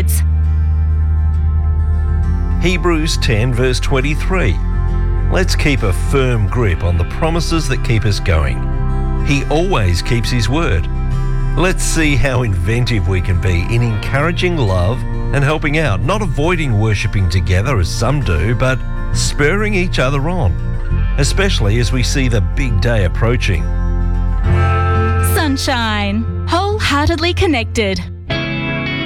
words. Hebrews 10 verse 23. Let's keep a firm grip on the promises that keep us going. He always keeps his word. Let's see how inventive we can be in encouraging love and helping out, not avoiding worshipping together as some do, but spurring each other on, especially as we see the big day approaching. Sunshine. Wholeheartedly connected.